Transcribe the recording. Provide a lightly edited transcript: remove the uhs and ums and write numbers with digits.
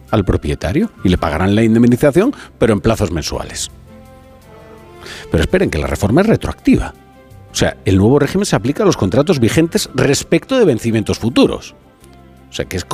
al propietario y le pagarán la indemnización, pero en plazos mensuales. Pero esperen, que la reforma es retroactiva. O sea, el nuevo régimen se aplica a los contratos vigentes respecto de vencimientos futuros. O sea, que es